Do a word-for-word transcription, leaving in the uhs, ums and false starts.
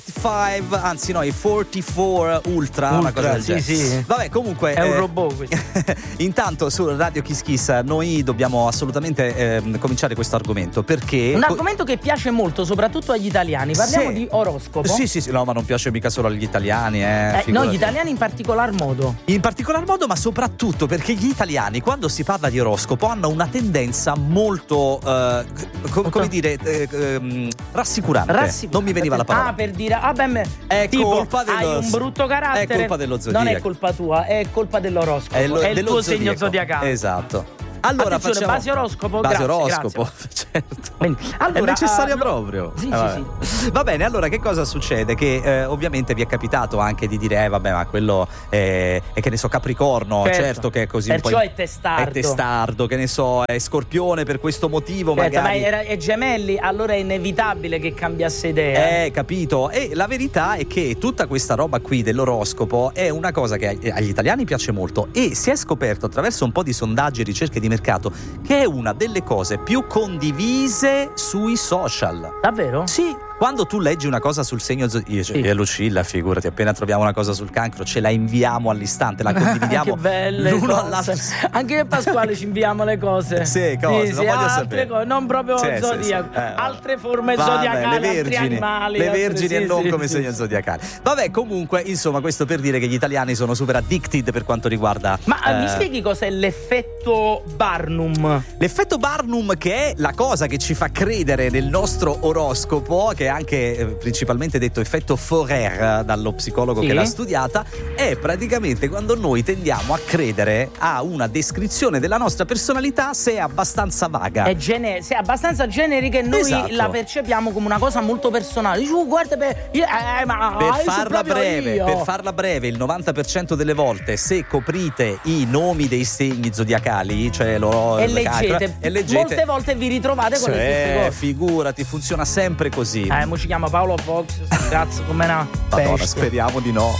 cinque, anzi no, i quarantaquattro Ultra, Ultra, una cosa del sì, genere. sì. Vabbè, comunque è un eh, robot questo. intanto su Radio Kiss Kiss noi dobbiamo assolutamente eh, cominciare questo argomento, perché un argomento che piace molto soprattutto agli italiani. Parliamo sì. di oroscopo. Sì, sì, sì, no, ma non piace mica solo agli italiani, eh, eh, no, figurati. gli italiani in particolar modo. In particolar modo, ma soprattutto perché gli italiani, quando si parla di oroscopo, hanno una tendenza molto, eh, co- come dire, eh, ehm, rassicurante. Rassicurante. Non mi veniva la parola. Ah, per dire, ah beh, me- È tipo, colpa dello- hai un brutto carattere. è colpa dello zodiaco. Non è colpa tua, è colpa dell'oroscopo. È, lo- il dello tuo zodiaco. segno zodiacale. Esatto. Allora Attenzione, facciamo base oroscopo. base Grazie, oroscopo, grazie. certo. Bene. Allora, è necessaria uh, proprio. Sì, Eh, sì, vabbè. sì. Va bene, allora che cosa succede? Che eh, ovviamente vi è capitato anche di dire, eh, vabbè, ma quello è, è che ne so, Capricorno, certo, Certo. che è così Perciò un po'. è testardo. È testardo, che ne so, è Scorpione per questo motivo, Certo, magari. ma era, è gemelli, allora è inevitabile che cambiasse idea. Eh, capito? E la verità è che tutta questa roba qui dell'oroscopo è una cosa che agli italiani piace molto, e si è scoperto attraverso un po' di sondaggi e ricerche di mercato che è una delle cose più condivise sui social. Davvero? Sì. Quando tu leggi una cosa sul segno zodiacale, Sì. e Lucilla, figurati, appena troviamo una cosa sul cancro ce la inviamo all'istante, la condividiamo Che belle l'uno cose. all'altro. Anche io e Pasquale ci inviamo le cose. Sì, cose, sì, lo sì, voglio altre sapere. cose, non proprio Sì, sì, zodiaco, sì. Eh, altre forme vabbè, zodiacali, le altri vergini, animali, le altre- vergini sì, e non sì, come sì, segno sì. zodiacale. Vabbè, comunque, insomma, questo per dire che gli italiani sono super addicted per quanto riguarda. Ma eh, eh, mi spieghi cos'è l'effetto Barnum? L'effetto Barnum, che è la cosa che ci fa credere nel nostro oroscopo, che è anche eh, principalmente detto effetto Forer dallo psicologo Sì. che l'ha studiata, è praticamente quando noi tendiamo a credere a una descrizione della nostra personalità se è abbastanza vaga. È, gene- se è abbastanza generica e noi Esatto. la percepiamo come una cosa molto personale. Dici, "Oh, guarda, beh, io- eh, ma Per io sono farla, proprio breve, io." per farla breve, il novanta per cento delle volte, se coprite i nomi dei segni zodiacali, cioè lo E le leggete. calcole, e leggete, Molte volte vi ritrovate con le stesse Sì, cose. figurati, funziona sempre così. Eh, mo ci chiama Paolo Fox, cazzo, come una Madonna, bestia. speriamo di no.